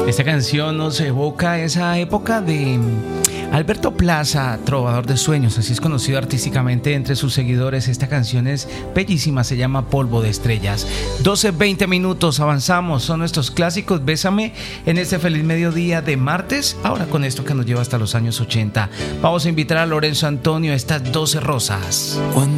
Esta canción nos evoca esa época de Alberto Plaza, trovador de sueños, así es conocido artísticamente entre sus seguidores. Esta canción es bellísima, se llama Polvo de Estrellas. 12:20 minutos, avanzamos, son nuestros clásicos. Bésame en este feliz mediodía de martes, ahora con esto que nos lleva hasta los años 80. Vamos a invitar a Lorenzo Antonio, estas 12 rosas. Cuando